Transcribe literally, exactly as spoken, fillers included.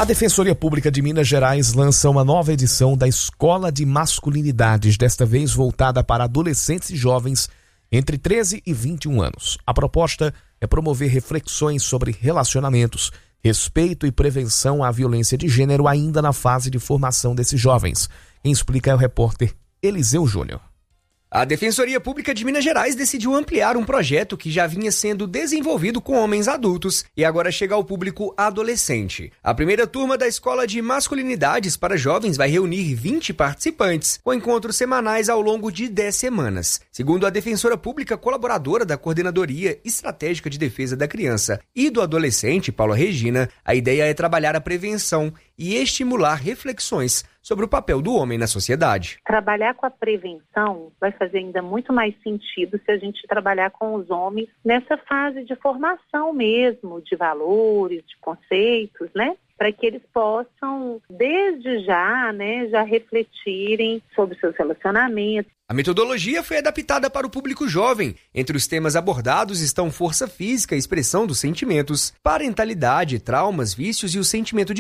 A Defensoria Pública de Minas Gerais lança uma nova edição da Escola de Masculinidades, desta vez voltada para adolescentes e jovens entre treze e vinte e um anos. A proposta é promover reflexões sobre relacionamentos, respeito e prevenção à violência de gênero ainda na fase de formação desses jovens. Quem explica é o repórter Eliseu Júnior. A Defensoria Pública de Minas Gerais decidiu ampliar um projeto que já vinha sendo desenvolvido com homens adultos e agora chega ao público adolescente. A primeira turma da Escola de Masculinidades para Jovens vai reunir vinte participantes, com encontros semanais ao longo de dez semanas. Segundo a defensora pública colaboradora da Coordenadoria Estratégica de Defesa da Criança e do Adolescente, Paula Regina, a ideia é trabalhar a prevenção e estimular reflexões sobre o papel do homem na sociedade. Trabalhar com a prevenção vai fazer ainda muito mais sentido se a gente trabalhar com os homens nessa fase de formação mesmo, de valores, de conceitos, né? Para que eles possam, desde já, né, já refletirem sobre seus relacionamentos. A metodologia foi adaptada para o público jovem. Entre os temas abordados estão força física, expressão dos sentimentos, parentalidade, traumas, vícios e o sentimento de